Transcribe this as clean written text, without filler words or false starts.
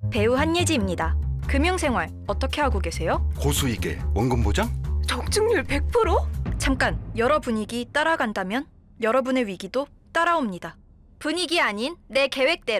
배우 한예지입니다. 금융생활 어떻게 하고 계세요? 고수익에 원금 보장? 적중률 100%? 잠깐, 여러 분위기 따라간다면 여러분의 위기도 따라옵니다. 분위기 아닌 내 계획대로